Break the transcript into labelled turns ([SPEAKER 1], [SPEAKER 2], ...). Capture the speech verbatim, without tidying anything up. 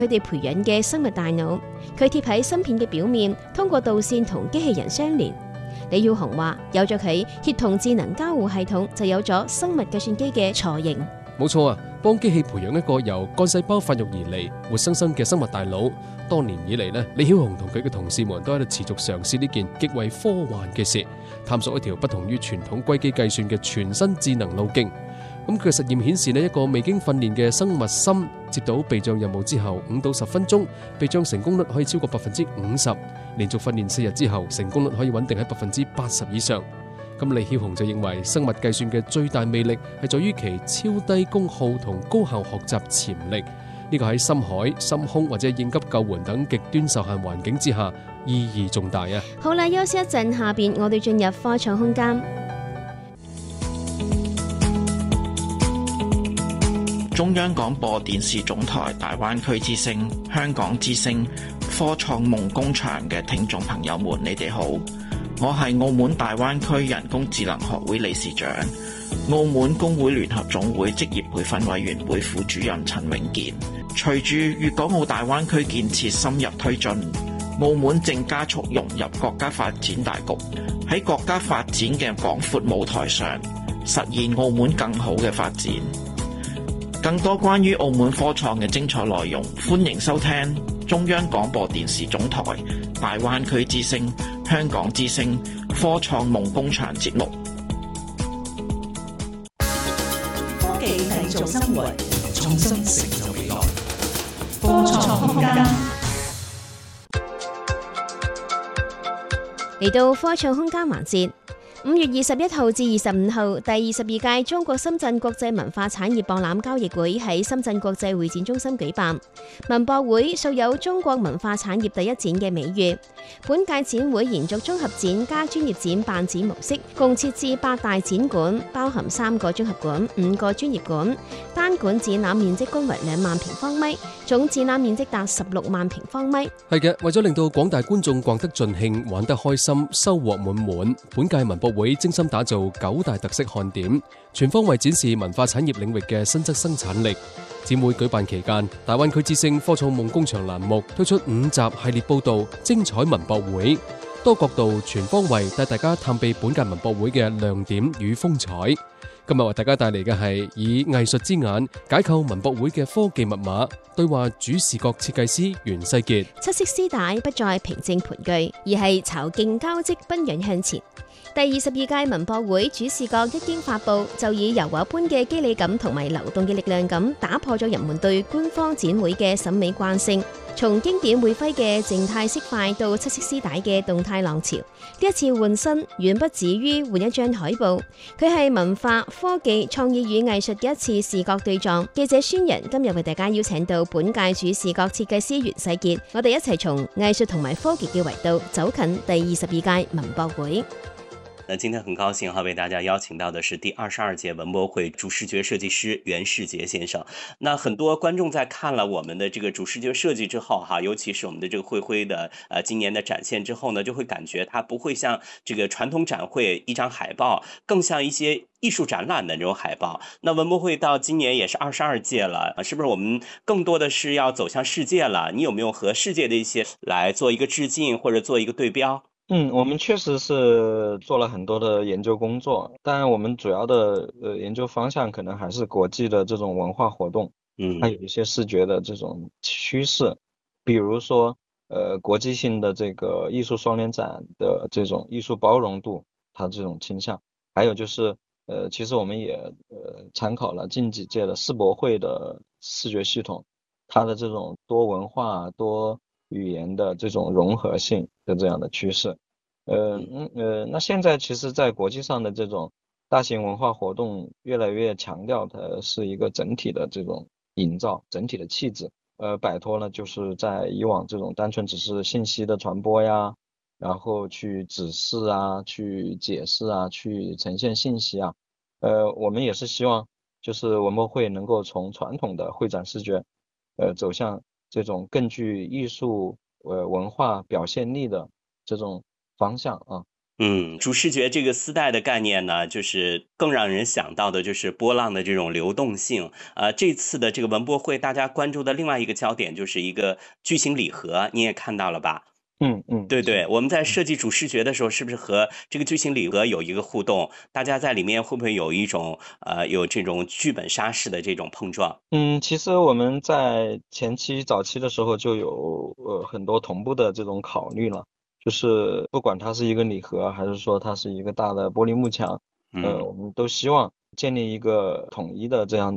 [SPEAKER 1] 佢哋培養嘅生物大腦，佢貼喺芯片嘅表面，通過導線同機器人相連。李曉紅話：有咗佢，協同智能交互系統就有咗生物計算機嘅雛形。
[SPEAKER 2] 冇錯啊，幫機器培養一個由幹細胞發育而嚟活生生嘅生物大腦。多年以嚟呢，李曉紅同佢嘅同事們都喺度持續嘗試呢件極為科幻嘅事，探索一條不同於傳統硅機計算嘅全新智能路徑。咁佢嘅實驗顯示呢，一個未經訓練嘅生物心接到避障任務之後，五到十分鐘避障成功率可以超過百分之五十，連續訓練四日之後，成功率可以穩定喺百分之八十以上。咁李曉紅就認為生物計算嘅最大魅力係在於其超低功耗同高效學習潛力。呢個喺深海、深空或者應急救援等極端受限環境之下，意義重大啊！
[SPEAKER 1] 好啦，休息一陣，下邊我哋進入科創空間。
[SPEAKER 3] 中央廣播電視總台大灣區之聲、香港之聲、科創夢工場嘅聽眾朋友們，你哋好，我係澳門大灣區人工智能學會理事長、澳門工會聯合總會職業培訓委員會副主任陳永健。隨住粵港澳大灣區建設深入推進，澳門正加速融入國家發展大局，喺國家發展嘅廣闊舞台上，實現澳門更好嘅發展。更多關於澳門科創嘅精彩內容，歡迎收聽中央廣播電視總台大灣區之聲、香港之聲科創夢工場節目。
[SPEAKER 4] 科技製造生活，創新成就未來。科創空間
[SPEAKER 1] 嚟到科創空間環節。五月二十一號至二十五號，第二十二屆中國深圳國際文化產業博覽交易會喺深圳國際會展中心舉辦。文博會素有中國文化產業第一展嘅美譽。本屆展會延續綜合展加專業展辦展模式，共設置八大展館，包含三個綜合館、五個專業館。單館展覽面積均為兩萬平方米，總展覽面積達十六萬平方米。
[SPEAKER 2] 係嘅，為咗令到廣大觀眾逛得盡興、玩得開心、收穫滿滿，本屆文博會精心打造九大特色看點，全方位展示文化產業領域嘅新質生產力。展會舉辦期間，大灣區之聲科創夢工場欄目推出五集系列報道，精彩文博會，多角度全方位帶大家探秘本屆文博會嘅亮點與風采。今日為大家帶嚟嘅係以藝術之眼解構文博會嘅科技密碼，對話主視覺設計師袁世傑。
[SPEAKER 1] 七色絲帶不再平正盤踞，而係巢勁交織奔湧向前。第二十二屆文博會主視覺一經發布，就以柔和般嘅肌理感同埋流動嘅力量感，打破咗人們對官方展會嘅審美慣性。從經典會徽嘅靜態色塊到七色絲帶嘅動態浪潮，呢一次換身遠不止於換一張海報，佢係文化、科技、創意與藝術嘅一次視覺對撞。記者宣仁今日為大家邀請到本屆主視覺設計師袁世傑，我哋一齊從藝術同埋科技嘅維度走近第二十二屆文博會。
[SPEAKER 5] 那今天很高興哈，為大家邀請到的是第二十二屆文博會主視覺設計師袁世傑先生。那很多觀眾在看了我們的這個主視覺設計之後哈，尤其是我們的這個會徽的呃今年的展現之後呢，就會感覺它不會像這個傳統展會一張海報，更像一些藝術展覽的這種海報。那文博會到今年也是二十二屆了，是不是我們更多的是要走向世界了？你有沒有和世界的一些來做一個致敬或者做一個對標？
[SPEAKER 6] 嗯，我們確實是做了很多的研究工作，但我們主要的呃研究方向可能還是國際的這種文化活動，嗯，還有一些視覺的這種趨勢，比如說呃國際性的這個藝術雙年展的這種藝術包容度，它這種傾向，還有就是呃其實我們也呃參考了近幾屆的世博會的視覺系統，它的這種多文化多語言的這種融合性的這樣的趨勢，呃嗯呃，那現在其實在國際上的這種大型文化活動越來越強調的是一個整體的這種營造，整體的氣質，呃，擺脫了就是在以往這種單純只是信息的傳播呀，然後去指示啊，去解釋啊，去呈現信息啊，呃，我們也是希望就是文博會能夠從傳統的會展視覺，呃，走向這種更具藝術呃文化表現力的這種方向啊。
[SPEAKER 5] 嗯，主视觉这个丝带的概念呢，就是更让人想到的就是波浪的这种流动性。呃，这次的这个文博会，大家关注的另外一个焦点就是一个巨型礼盒，你也看到了吧？
[SPEAKER 6] 嗯嗯，
[SPEAKER 5] 对对，我们在设计主视觉的时候，是不是和这个巨型礼盒有一个互动？大家在里面会不会有一种呃有这种剧本杀式的这种碰撞？
[SPEAKER 6] 嗯，其实我们在前期早期的时候就有呃很多同步的这种考虑了，就是不管它是一个礼盒，还是说它是一个大的玻璃幕墙，呃，我们都希望建立一个统一的这样